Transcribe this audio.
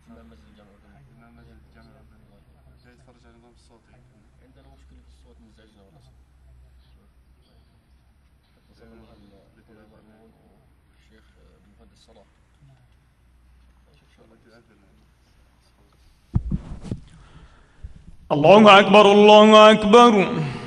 امام مسجد الجامع الاردني. امام مسجد الجامع الاردني. جاي يتفرج على النظام الصوتي. عندنا مشكله في الصوت، مزعجنا والله. اتصلنا مع القناه مأمون والشيخ المهندس صلاح. ان شاء الله تأذن. الله أكبر الله أكبر.